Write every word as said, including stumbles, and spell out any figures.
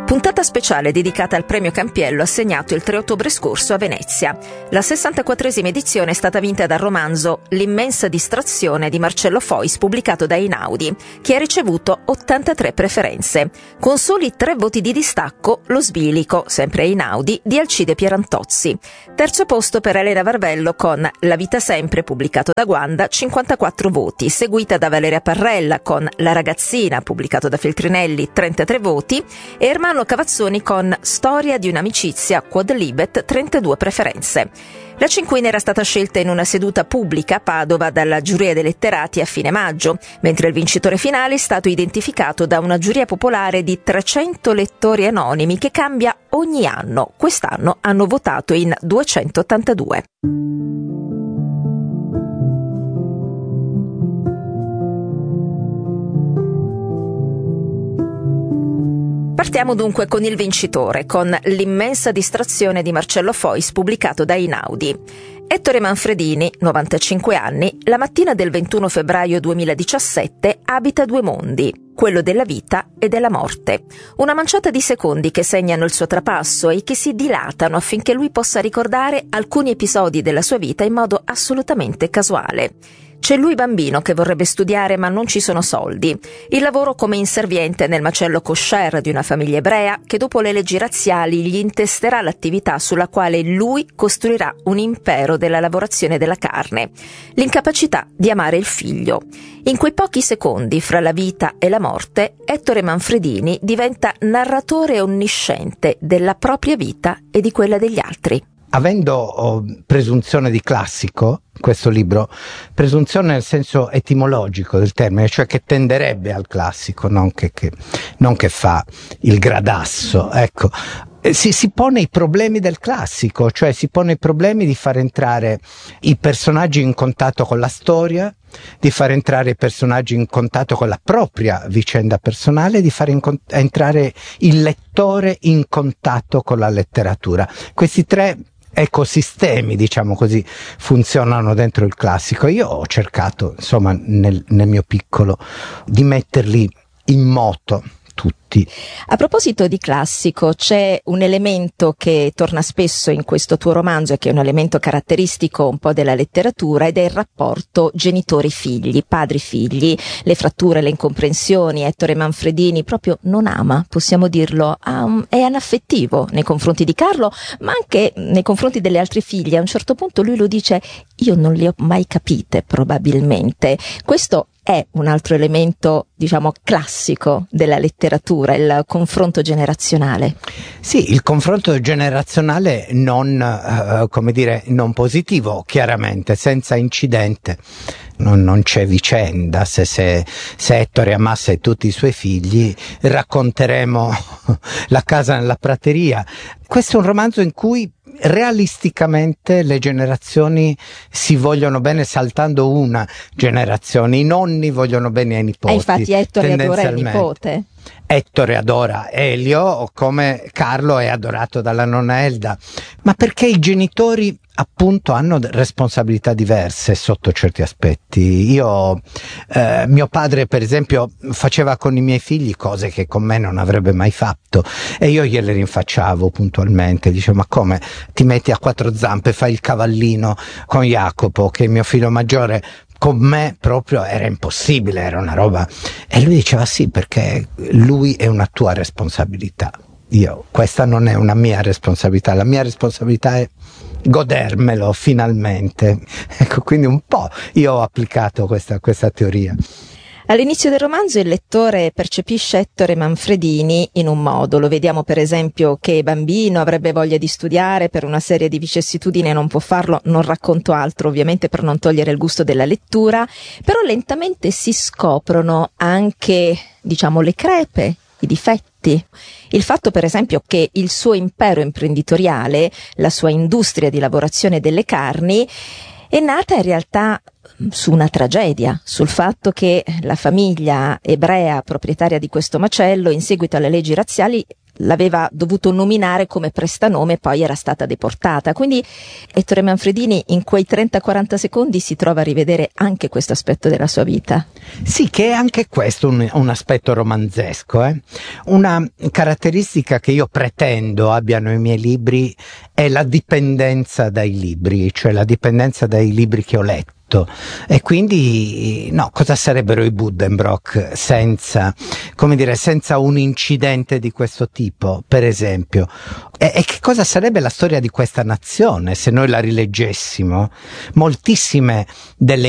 Puntata speciale dedicata al premio Campiello assegnato il tre ottobre scorso a Venezia. La sessantaquattresima edizione è stata vinta dal romanzo L'immensa distrazione di Marcello Fois, pubblicato da Einaudi, che ha ricevuto ottantatré preferenze. Con soli tre voti di distacco, Lo sbilico, sempre Einaudi, di Alcide Pierantozzi. Terzo posto per Elena Varvello con La vita sempre, pubblicato da Guanda, cinquantaquattro voti, seguita da Valeria Parrella con La ragazzina, pubblicato da Feltrinelli, trentatré voti, e Ermanno Cavazzoni con Storia di un'amicizia quod libet, trentadue preferenze. La cinquina era stata scelta in una seduta pubblica a Padova dalla giuria dei letterati a fine maggio, mentre il vincitore finale è stato identificato da una giuria popolare di trecento lettori anonimi che cambia ogni anno. Quest'anno hanno votato in duecentottantadue. Partiamo dunque con il vincitore, con L'immensa distrazione di Marcello Fois, pubblicato da Einaudi. Ettore Manfredini, novantacinque anni, la mattina del ventuno febbraio duemiladiciassette abita due mondi, quello della vita e della morte. Una manciata di secondi che segnano il suo trapasso e che si dilatano affinché lui possa ricordare alcuni episodi della sua vita in modo assolutamente casuale. C'è lui bambino che vorrebbe studiare ma non ci sono soldi. Il lavoro come inserviente nel macello kosher di una famiglia ebrea che dopo le leggi razziali gli intesterà l'attività sulla quale lui costruirà un impero della lavorazione della carne. L'incapacità di amare il figlio. In quei pochi secondi fra la vita e la morte, Ettore Manfredini diventa narratore onnisciente della propria vita e di quella degli altri. Avendo oh, presunzione di classico, questo libro, presunzione nel senso etimologico del termine, cioè che tenderebbe al classico, non che, che, non che fa il gradasso, ecco. Si, si pone i problemi del classico, cioè si pone i problemi di far entrare i personaggi in contatto con la storia, di far entrare i personaggi in contatto con la propria vicenda personale, di far in, entrare il lettore in contatto con la letteratura. Questi tre ecosistemi, diciamo così, funzionano dentro il classico. Io ho cercato, insomma, nel, nel mio piccolo, di metterli in moto tutti. A proposito di classico, c'è un elemento che torna spesso in questo tuo romanzo e che è un elemento caratteristico un po' della letteratura, ed è il rapporto genitori-figli, padri-figli, le fratture, le incomprensioni. Ettore Manfredini proprio non ama, possiamo dirlo, um, è anaffettivo nei confronti di Carlo, ma anche nei confronti delle altre figlie. A un certo punto lui lo dice: io non le ho mai capite, probabilmente. Questo è un altro elemento, diciamo, classico della letteratura, il confronto generazionale. Sì, il confronto generazionale non, uh, come dire, non positivo, chiaramente, senza incidente. Non, non c'è vicenda. Se, se, se Ettore amasse tutti i suoi figli, racconteremo La casa nella prateria. Questo è un romanzo in cui realisticamente le generazioni si vogliono bene, saltando una generazione. I nonni vogliono bene ai nipoti. E infatti Ettore adora il nipote. Ettore adora Elio, come Carlo è adorato dalla nonna Elda, ma perché i genitori appunto hanno responsabilità diverse sotto certi aspetti. Io, eh, mio padre per esempio faceva con i miei figli cose che con me non avrebbe mai fatto, e io gliele rinfacciavo puntualmente. Dicevo: ma come ti metti a quattro zampe, fai il cavallino con Jacopo, che è mio figlio maggiore? Con me proprio era impossibile, era una roba. E lui diceva: sì, perché lui è una tua responsabilità. Io, questa non è una mia responsabilità, la mia responsabilità è godermelo finalmente. Ecco, quindi un po' io ho applicato questa, questa teoria. All'inizio del romanzo il lettore percepisce Ettore Manfredini in un modo. Lo vediamo per esempio che bambino, avrebbe voglia di studiare, per una serie di vicissitudini non può farlo, non racconto altro ovviamente per non togliere il gusto della lettura, però lentamente si scoprono anche, diciamo, le crepe, i difetti. Il fatto per esempio che il suo impero imprenditoriale, la sua industria di lavorazione delle carni, è nata in realtà su una tragedia, sul fatto che la famiglia ebrea proprietaria di questo macello, in seguito alle leggi razziali, l'aveva dovuto nominare come prestanome e poi era stata deportata. Quindi Ettore Manfredini in quei trenta quaranta secondi si trova a rivedere anche questo aspetto della sua vita. Sì, che è anche questo un, un aspetto romanzesco. Eh? Una caratteristica che io pretendo abbiano i miei libri è la dipendenza dai libri, cioè la dipendenza dai libri che ho letto. E quindi no, cosa sarebbero i Buddenbrook senza, come dire, senza un incidente di questo tipo, per esempio? E, e che cosa sarebbe la storia di questa nazione se noi la rileggessimo? Moltissime delle